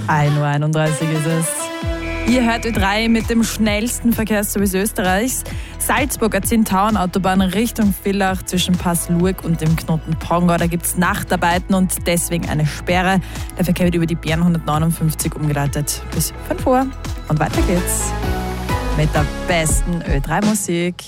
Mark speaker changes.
Speaker 1: 1:31 ist es. Ihr hört Ö3 mit dem schnellsten Verkehrsservice Österreichs. Salzburger Zintauern-Autobahn Richtung Villach zwischen Pass-Lurg und dem Knoten Pongau. Da gibt es Nachtarbeiten und deswegen eine Sperre. Der Verkehr wird über die Bären 159 umgeleitet bis 5 Uhr. Und weiter geht's mit der besten Ö3-Musik.